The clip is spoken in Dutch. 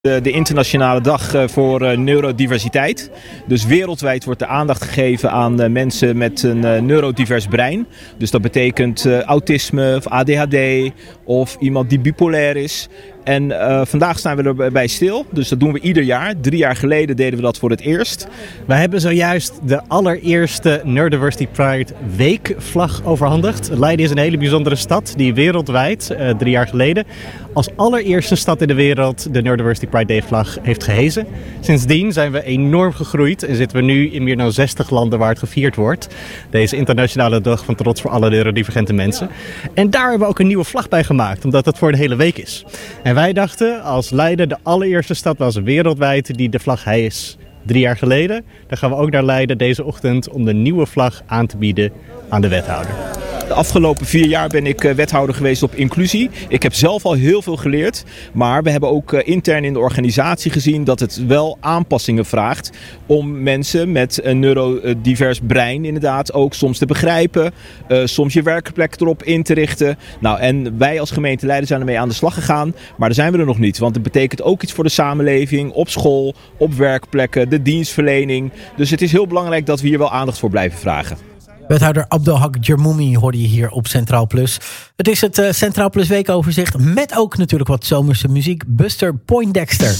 De internationale dag voor neurodiversiteit. Dus wereldwijd wordt er aandacht gegeven aan mensen met een neurodivers brein. Dus dat betekent autisme of ADHD of iemand die bipolair is. En vandaag staan we erbij stil. Dus dat doen we ieder jaar. 3 jaar geleden deden we dat voor het eerst. Wij hebben zojuist de allereerste Neurodiversity Pride weekvlag overhandigd. Leiden is een hele bijzondere stad die wereldwijd 3 jaar geleden als allereerste stad in de wereld de Neurodiversity Pride Day vlag heeft gehezen. Sindsdien zijn we enorm gegroeid en zitten we nu in meer dan 60 landen waar het gevierd wordt. Deze internationale dag van trots voor alle neurodivergente mensen. En daar hebben we ook een nieuwe vlag bij gemaakt, omdat het voor de hele week is. En wij dachten, als Leiden de allereerste stad was wereldwijd die de vlag hees 3 jaar geleden, dan gaan we ook naar Leiden deze ochtend om de nieuwe vlag aan te bieden aan de wethouder. De afgelopen 4 jaar ben ik wethouder geweest op inclusie. Ik heb zelf al heel veel geleerd. Maar we hebben ook intern in de organisatie gezien dat het wel aanpassingen vraagt om mensen met een neurodivers brein inderdaad ook soms te begrijpen. Soms je werkplek erop in te richten. Nou, en wij als gemeente Leiden zijn ermee aan de slag gegaan. Maar daar zijn we er nog niet. Want het betekent ook iets voor de samenleving, op school, op werkplekken, de dienstverlening. Dus het is heel belangrijk dat we hier wel aandacht voor blijven vragen. Wethouder Abdelhak Jermoumi hoorde je hier op Centraal Plus. Het is het Centraal Plus weekoverzicht met ook natuurlijk wat zomerse muziek. Buster Poindexter.